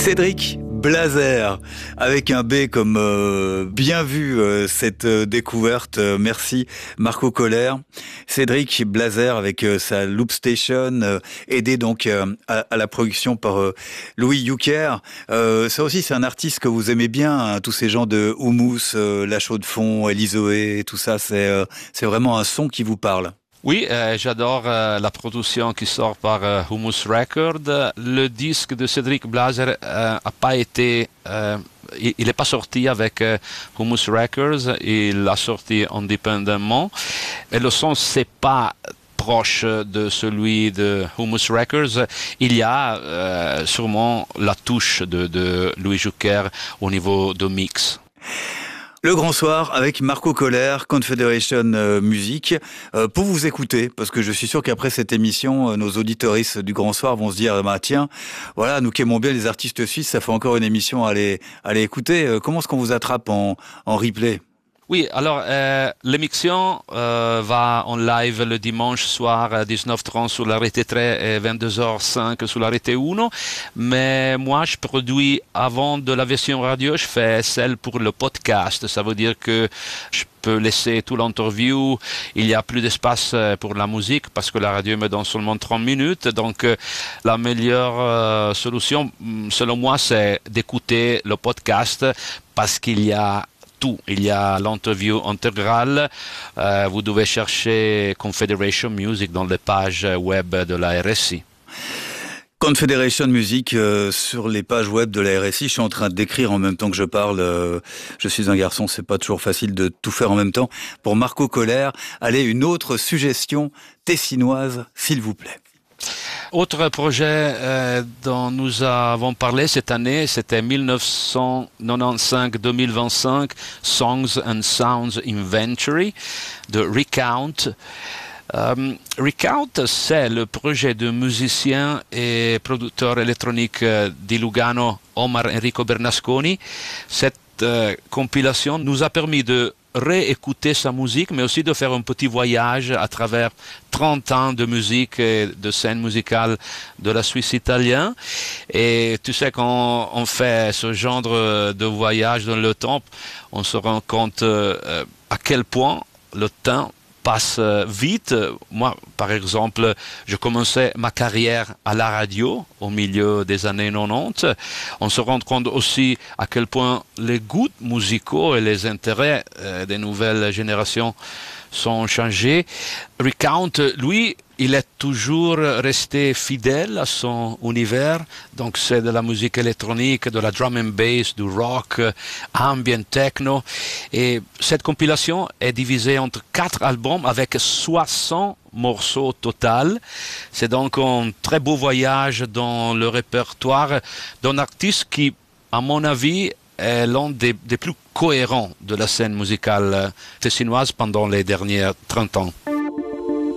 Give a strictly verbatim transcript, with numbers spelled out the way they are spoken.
Cédric Blazer, avec un B comme euh, bien vu euh, cette euh, découverte. Euh, merci Marco Kohler. Cédric Blazer avec euh, sa Loop Station, euh, aidé donc euh, à, à la production par euh, Louis Youker. Euh, ça aussi, c'est un artiste que vous aimez bien, hein, tous ces gens de Hummus, euh, La Chaux de Fonds, Elizoé, tout ça. C'est euh, c'est vraiment un son qui vous parle. Oui, euh, j'adore euh, la production qui sort par euh, Hummus Record. Le disque de Cédric Blazer euh, a pas été, euh, il n'est pas sorti avec euh, Hummus Records, il l'a sorti indépendamment. Et le son c'est pas proche de celui de Hummus Records. Il y a euh, sûrement la touche de, de Louis Youker au niveau de mix. Le Grand Soir avec Marco Kohler, Confederation euh, Music, euh, pour vous écouter, parce que je suis sûr qu'après cette émission, euh, nos auditoristes du Grand Soir vont se dire, bah tiens, voilà, nous qui aimons bien les artistes suisses, ça fait encore une émission à les, à les écouter. Euh, comment est-ce qu'on vous attrape en, en replay ? Oui, alors euh, l'émission euh, va en live le dimanche soir à dix-neuf heures trente sur la Rete trois et vingt-deux heures cinq sur la Rete un. Mais moi, je produis avant de la version radio, je fais celle pour le podcast. Ça veut dire que je peux laisser tout l'interview. Il n'y a plus d'espace pour la musique parce que la radio me donne seulement trente minutes. Donc, euh, la meilleure euh, solution, selon moi, c'est d'écouter le podcast parce qu'il y a tout. Il y a l'interview intégrale. Euh, vous devez chercher Confederation Music dans les pages web de la R S I. Confederation Music euh, sur les pages web de la R S I. Je suis en train d'écrire en même temps que je parle. Euh, je suis un garçon, c'est pas toujours facile de tout faire en même temps. Pour Marco Kohler, allez, une autre suggestion tessinoise, s'il vous plaît. Autre projet euh, dont nous avons parlé cette année, c'était dix-neuf cent quatre-vingt-quinze deux mille vingt-cinq, Songs and Sounds Inventory de Recount. Um, Recount, c'est le projet de musicien et producteur électronique euh, di Lugano, Omar Enrico Bernasconi. Cette euh, compilation nous a permis de réécouter sa musique, mais aussi de faire un petit voyage à travers trente ans de musique et de scène musicale de la Suisse italienne. Et tu sais, quand on fait ce genre de voyage dans le temps, on se rend compte euh, à quel point le temps passe vite. Moi, par exemple, je commençais ma carrière à la radio au milieu des années quatre-vingt-dix. On se rend compte aussi à quel point les goûts musicaux et les intérêts euh, des nouvelles générations sont changés. Recount, lui, il est toujours resté fidèle à son univers. Donc, c'est de la musique électronique, de la drum and bass, du rock, ambient, techno. Et cette compilation est divisée entre quatre albums avec soixante morceaux total. C'est donc un très beau voyage dans le répertoire d'un artiste qui, à mon avis, est l'un des, des plus cohérents de la scène musicale tessinoise pendant les derniers trente ans.